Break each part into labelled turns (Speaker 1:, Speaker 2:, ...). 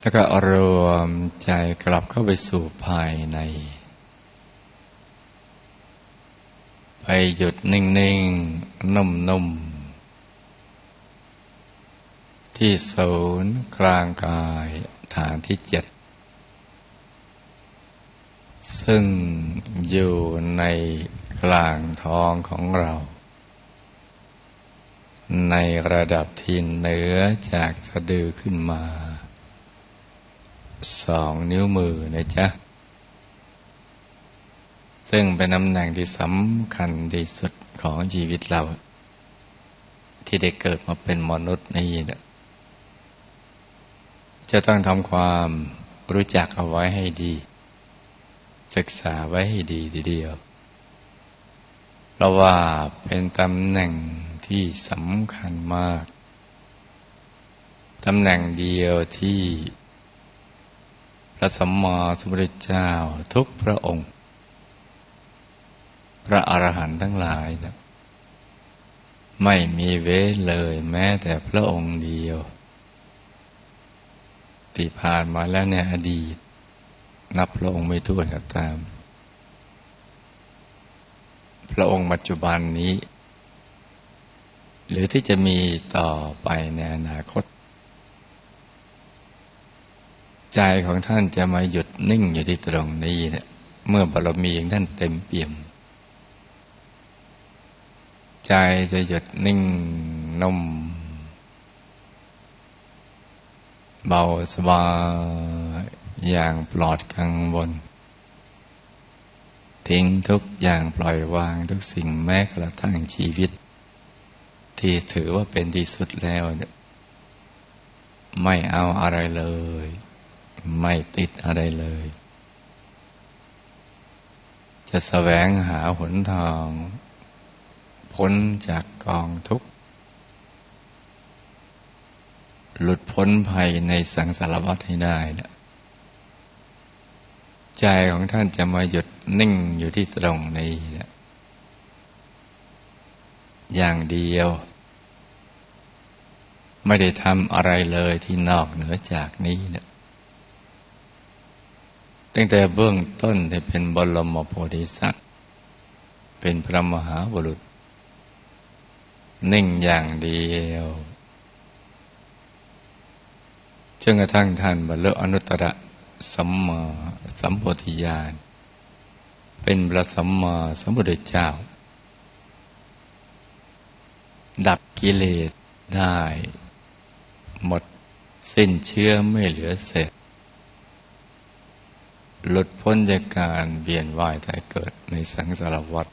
Speaker 1: แล้วก็รวมใจกลับเข้าไปสู่ภายในไปหยุดนิ่งๆนุ่มๆที่ศูนย์กลางกายฐานที่7ซึ่งอยู่ในกลางท้องของเราในระดับที่เหนือจากสะดือขึ้นมา2 นิ้วมือนะจ๊ะซึ่งเป็นตำแหน่งที่สำคัญที่สุดของชีวิตเราที่ได้เกิดมาเป็นมนุษย์นี่นะจะต้องทำความรู้จักเอาไว้ให้ดีศึกษาไว้ให้ดีทีเดียวเพราะว่าเป็นตำแหน่งที่สำคัญมากตำแหน่งเดียวที่พระสัมมาสัมพุทธเจ้าทุกพระองค์พระอรหันต์ทั้งหลายนะไม่มีเว้นเลยแม้แต่พระองค์เดียวที่ผ่านมาแล้วในอดีตนับพระองค์ไม่ถ้วนก็ตามพระองค์ปัจจุบันนี้หรือที่จะมีต่อไปในอนาคตใจของท่านจะมาหยุดนิ่งอยู่ที่ตรงนี้เนี่ยเมื่อบารมีของท่านเต็มเปี่ยมใจจะหยุดนิ่งนุ่มเบาสบายอย่างปลอดกังวลทิ้งทุกอย่างปล่อยวางทุกสิ่งแม้กระทั่งชีวิตที่ถือว่าเป็นที่สุดแล้วเนี่ยไม่เอาอะไรเลยไม่ติดอะไรเลยจะแสวงหาหนทางพ้นจากกองทุกข์หลุดพ้นภัยในสังสารวัฏให้ได้นะใจของท่านจะมาหยุดนิ่งอยู่ที่ตรงนี้นะอย่างเดียวไม่ได้ทำอะไรเลยที่นอกเหนือจากนี้นะตั้งแต่เบื้องต้นที่เป็นบรมโพธิสัตว์เป็นพระมหาบุรุษนิ่งอย่างเดียวจนกระทั่งท่านบรรลุอนุตตรสัมมาสัมโพธิญาณเป็นพระสัมมาสัมพุทธเจ้าดับกิเลสได้หมดสิ้นเชื้อไม่เหลือเศษหลุดพ้นจากการเวียนว่ายตายเกิดในสังสารวัฏ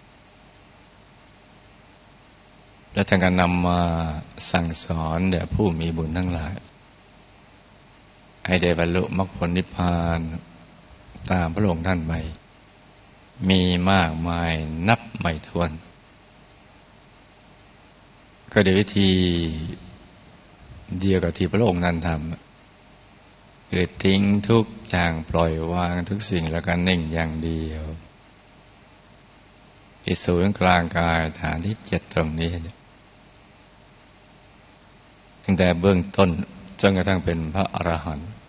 Speaker 1: และท่านก็นำมาสั่งสอนแด่ผู้มีบุญทั้งหลายให้ได้บรรลุมรรคผลนิพพานตามพระองค์ท่านไปมีมากมายนับไม่ถ้วนก็โดยวิธีเดียวกับที่พระองค์นั้นทำคือทิ้งทุกอย่างปล่อยวางทุกสิ่งแล้วก็นิ่งอย่างเดียวที่ศูนย์กลางกายฐานที่7ตรงนี้ตั้งแต่เบื้องต้นจนกระทั่งเป็นพระอรหันต์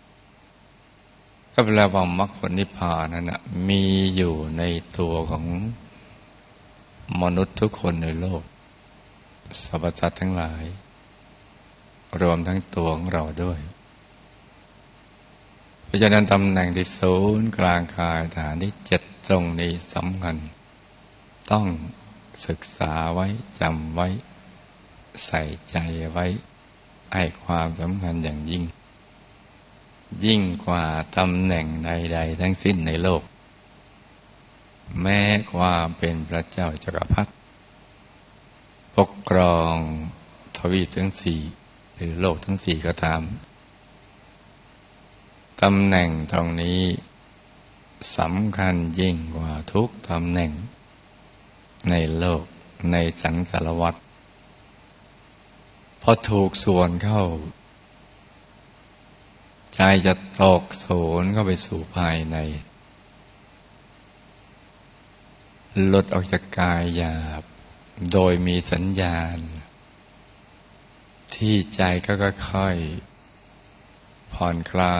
Speaker 1: ก็แปลว่ามรรคผลนิพพานนั้นนะมีอยู่ในตัวของมนุษย์ทุกคนในโลกสรรพสัตว์ทั้งหลายรวมทั้งตัวของเราด้วยเพราะฉะนั้นตำแหน่งที่ศูนย์กลางกายฐานที่7ตรงนี้สำคัญต้องศึกษาไว้จำไว้ใส่ใจไว้ให้ความสำคัญอย่างยิ่งยิ่งกว่าตำแหน่งใดๆทั้งสิ้นในโลกแม้ความเป็นพระเจ้าจักรพรรดิปกครองทวีปทั้ง4หรือโลกทั้ง4ก็ตามตำแหน่งตรงนี้สำคัญยิ่งกว่าทุกตำแหน่งในโลกในสังสารวัฏพอถูกส่วนเข้าใจจะตกโสนเข้าไปสู่ภายในหลุดออกจากกายหยาบโดยมีสัญญาณที่ใจก็ค่อยผ่อนคลาย